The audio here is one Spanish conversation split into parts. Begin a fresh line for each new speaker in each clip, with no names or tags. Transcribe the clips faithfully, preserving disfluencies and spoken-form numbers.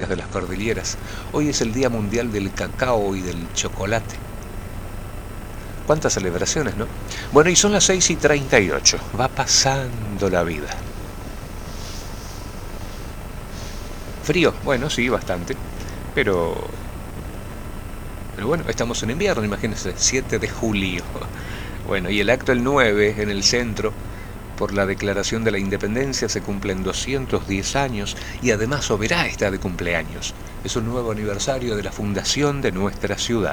provincias de las cordilleras. Hoy es el Día Mundial del Cacao y del Chocolate. ¿Cuántas celebraciones, no? Bueno, y son las seis y treinta y ocho. Va pasando la vida. Frío, bueno, sí, bastante. Pero... Pero bueno, estamos en invierno, imagínense, siete de julio. Bueno, y el acto el nueve en el centro, por la declaración de la independencia, se cumplen doscientos diez años y además Oberá está de cumpleaños. Es un nuevo aniversario de la fundación de nuestra ciudad.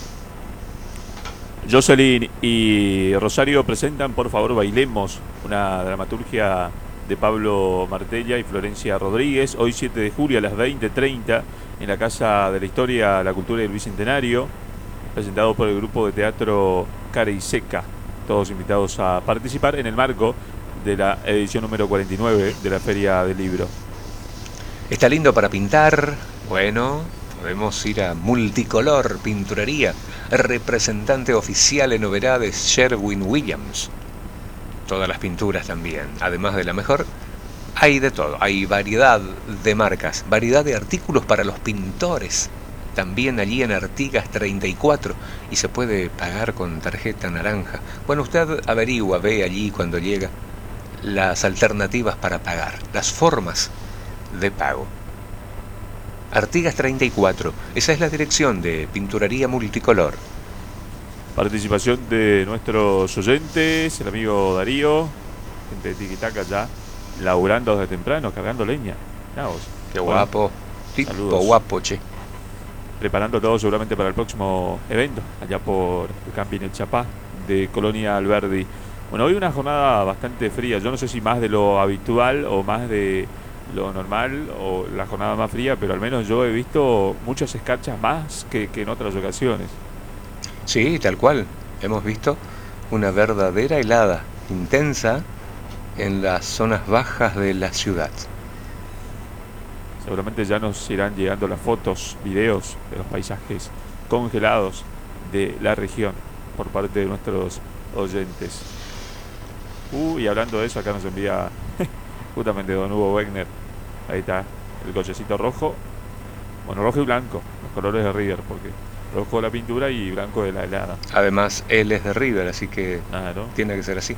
Jocelyn y Rosario presentan Por favor bailemos, una dramaturgia de Pablo Martella y Florencia Rodríguez, hoy siete de julio a las veinte treinta en la Casa de la Historia, la Cultura y el Bicentenario, presentado por el grupo de teatro Cara y Seca, todos invitados a participar en el marco de la edición número cuarenta y nueve de la Feria del Libro.
Está lindo para pintar, bueno, podemos ir a Multicolor Pinturería, representante oficial en Oberá de Sherwin-Williams. Todas las pinturas también, además de la mejor, hay de todo, hay variedad de marcas, variedad de artículos para los pintores, también allí en Artigas treinta y cuatro, y se puede pagar con tarjeta naranja. Bueno, usted averigua, ve allí cuando llega las alternativas para pagar, las formas de pago. Artigas treinta y cuatro, esa es la dirección de Pinturería Multicolor.
Participación de nuestros oyentes, el amigo Darío, gente de Tiquitaca ya, laburando desde temprano, cargando leña. Vos.
Qué guapo,
bueno,
tipo guapo, che.
Preparando todo seguramente para el próximo evento, allá por el Camping El Chapá de Colonia Alberdi. Bueno, hoy una jornada bastante fría, yo no sé si más de lo habitual o más de lo normal o la jornada más fría, pero al menos yo he visto muchas escarchas más que, que en otras ocasiones.
Sí, tal cual. Hemos visto una verdadera helada intensa en las zonas bajas de la ciudad.
Seguramente ya nos irán llegando las fotos, videos de los paisajes congelados de la región por parte de nuestros oyentes. Uh, y hablando de eso, acá nos envía justamente don Hugo Wegner. Ahí está, el cochecito rojo. Bueno, rojo y blanco, los colores de River, porque rojo de la pintura y blanco de la helada.
Además, él es de River, así que
claro,
tiene que ser así.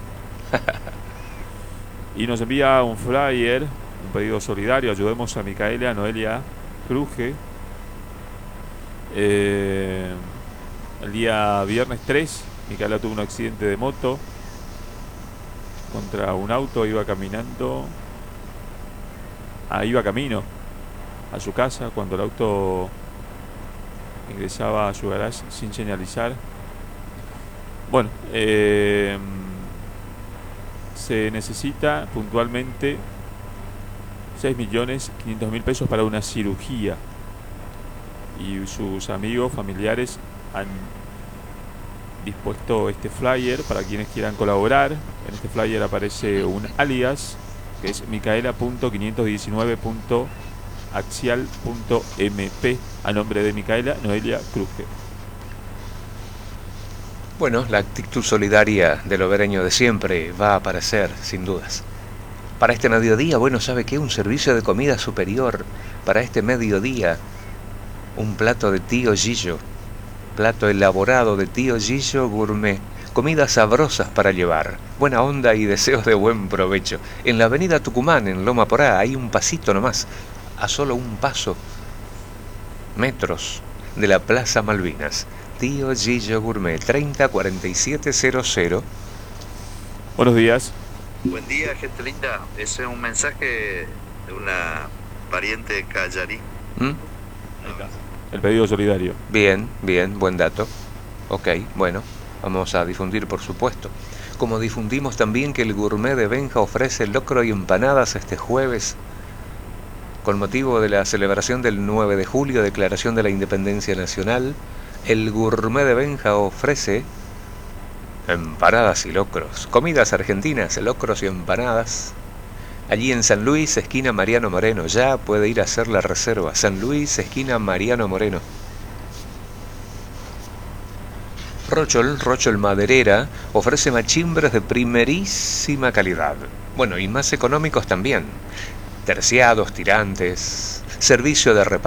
Y nos envía un flyer, un pedido solidario. Ayudemos a Micaela Noelia Cruje. Eh, el día viernes tres, Micaela tuvo un accidente de moto contra un auto, iba caminando, ah, iba camino a su casa cuando el auto ingresaba a su garage sin señalizar. Bueno, eh, se necesita puntualmente seis millones quinientos mil pesos para una cirugía y sus amigos, familiares han dispuesto este flyer para quienes quieran colaborar. En este flyer aparece un alias que es micaela punto quinientos diecinueve punto axial punto m p a nombre de Micaela Noelia Cruje.
Bueno, la actitud solidaria del obereño de siempre va a aparecer, sin dudas. Para este mediodía, bueno, ¿sabe qué? Un servicio de comida superior. Para este mediodía, un plato de tío Gillo. Plato elaborado de tío Gillo Gourmet. Comidas sabrosas para llevar. Buena onda y deseos de buen provecho. En la avenida Tucumán, en Loma Porá, hay un pasito nomás. A solo un paso, metros, de la Plaza Malvinas. Tío Gillo Gourmet, treinta cuarenta y siete cero cero.
Buenos días.
Buen día, gente linda. Ese es un mensaje de una pariente de Callarí.
¿Mm?
El pedido solidario.
Bien, bien, buen dato. Ok, bueno, vamos a difundir, por supuesto. Como difundimos también que el Gourmet de Benja ofrece locro y empanadas este jueves, con motivo de la celebración del nueve de julio, declaración de la Independencia Nacional. El Gourmet de Benja ofrece empanadas y locros, comidas argentinas, locros y empanadas. Allí en San Luis, esquina Mariano Moreno, ya puede ir a hacer la reserva. San Luis, esquina Mariano Moreno. Rochol, Rochol Maderera, ofrece machimbres de primerísima calidad. Bueno, y más económicos también. Terciados, tirantes, servicio de reparto.